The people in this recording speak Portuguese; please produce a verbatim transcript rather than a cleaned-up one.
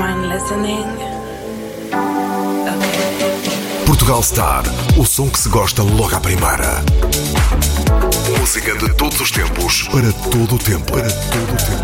everyone listening? Okay. Portugal Star, o som que se gosta logo à primeira. Música de todos os tempos, para todo o tempo, para todo o tempo.